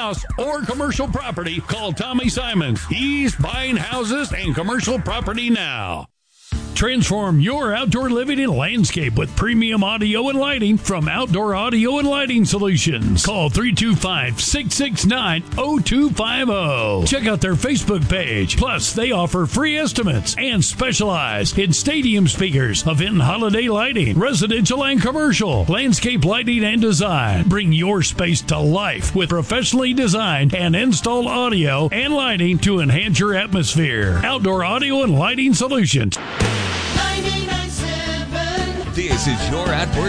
house, or commercial property, call Tommy Simons. He's buying houses and commercial property now. Transform your outdoor living and landscape with premium audio and lighting from Outdoor Audio and Lighting Solutions. Call 325-669-0250. Check out their Facebook page. Plus, they offer free estimates and specialize in stadium speakers, event and holiday lighting, residential and commercial, landscape lighting and design. Bring your space to life with professionally designed and installed audio and lighting to enhance your atmosphere. Outdoor Audio and Lighting Solutions. This is your At Work